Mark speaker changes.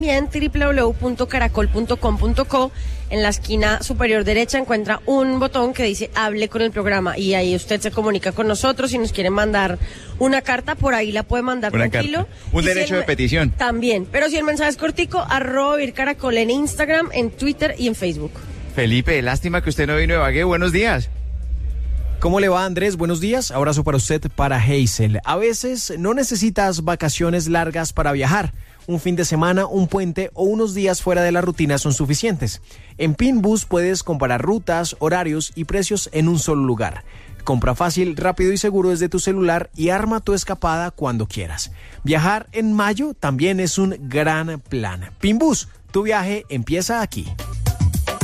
Speaker 1: También www.caracol.com.co. En la esquina superior derecha encuentra un botón que dice hable con el programa y ahí usted se comunica con nosotros. Si nos quiere mandar una carta, por ahí la puede mandar tranquilo.
Speaker 2: Un derecho de petición.
Speaker 1: También, pero si el mensaje es cortico, @vircaracol en Instagram, en Twitter y en Facebook.
Speaker 2: Felipe, lástima que usted no vino de Ibagué. Buenos días.
Speaker 3: ¿Cómo le va, Andrés? Buenos días. Abrazo para usted, para Hazel. A veces no necesitas vacaciones largas para viajar. Un fin de semana, un puente o unos días fuera de la rutina son suficientes. En Pinbus puedes comparar rutas, horarios y precios en un solo lugar. Compra fácil, rápido y seguro desde tu celular y arma tu escapada cuando quieras. Viajar en mayo también es un gran plan. Pinbus, tu viaje empieza aquí.